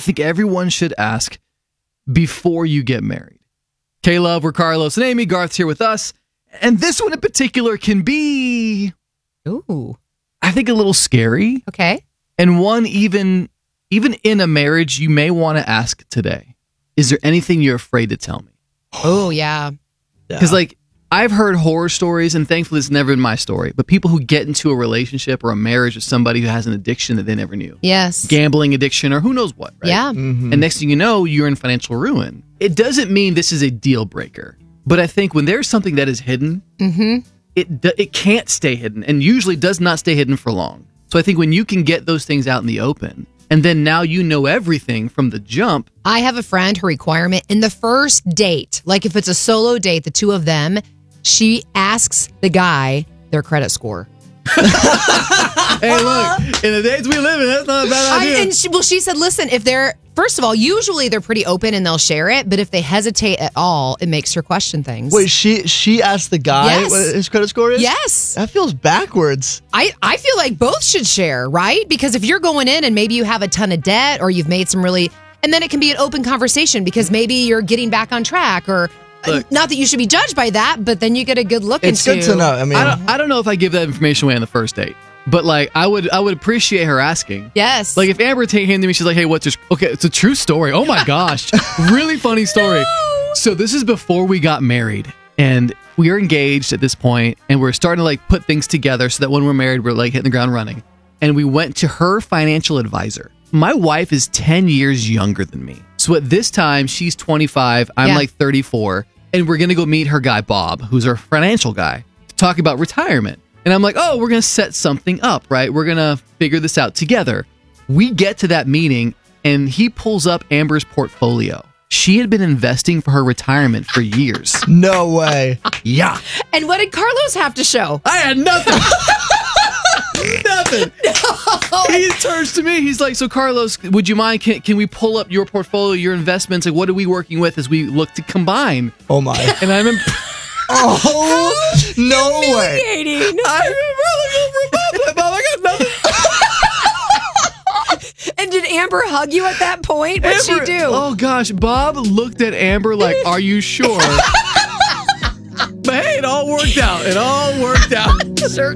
think everyone should ask before you get married. K-Love, we're Carlos and Amy. Garth's here with us. And this one in particular can be, Ooh. I think, a little scary. Okay. And one even in a marriage, you may want to ask today. Is there anything you're afraid to tell me? Oh, yeah. Because, like, I've heard horror stories, and thankfully it's never been my story, but people who get into a relationship or a marriage with somebody who has an addiction that they never knew. Yes. Gambling addiction or who knows what, right? Yeah. And next thing you know, you're in financial ruin. It doesn't mean this is a deal breaker. But I think when there's something that is hidden, it can't stay hidden, and usually does not stay hidden for long. So I think when you can get those things out in the open, and then now you know everything from the jump. I have a friend, her requirement in the first date, like if it's a solo date, the two of them, she asks the guy their credit score. Hey, look, in the days we live in, that's not a bad idea. She said, listen, if they're, first of all, usually they're pretty open and they'll share it, but if they hesitate at all, it makes her question things. Wait, she asked the guy what his credit score is? Yes. That feels backwards. I feel like both should share, right? Because if you're going in and maybe you have a ton of debt or you've made some really, and then it can be an open conversation because maybe you're getting back on track or Look, not that you should be judged by that, but then you get a good look It's into. good to know. I mean, I don't know if I give that information away on the first date, but like I would appreciate her asking. Yes. Like if Amber handed me, she's like, "Hey, what's your?" Okay, it's a true story. Oh my gosh, really funny story. No. So this is before we got married, and we are engaged at this point, and we're starting to like put things together so that when we're married, we're like hitting the ground running. And we went to her financial advisor. My wife is 10 years younger than me, so at this time she's 25. I'm like 34. And we're going to go meet her guy, Bob, who's our financial guy, to talk about retirement. And I'm like, oh, we're going to set something up, right? We're going to figure this out together. We get to that meeting, and he pulls up Amber's portfolio. She had been investing for her retirement for years. no way. Yeah. And what did Carlos have to show? I had nothing. Nothing. He turns to me. He's like, so Carlos, would you mind? Can we pull up your portfolio, your investments? Like, what are we working with as we look to combine? Oh my. And I'm Oh, no way. I remember looking for Bob. I got nothing. And did Amber hug you at that point? What'd she do? Oh gosh, Bob looked at Amber like, "Are you sure?" But hey, it all worked out. It all worked out. Sure